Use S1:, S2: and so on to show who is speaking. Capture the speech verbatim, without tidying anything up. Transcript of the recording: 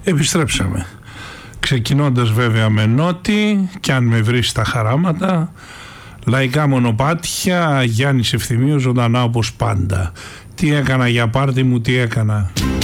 S1: Επιστρέψαμε. Ξεκινώντας βέβαια με Νότι, κι αν με βρει στα χαράματα, λαϊκά μονοπάτια, Γιάννης Ευθυμίου, ζωντανά όπως πάντα. Τι έκανα για πάρτι μου, τι έκανα.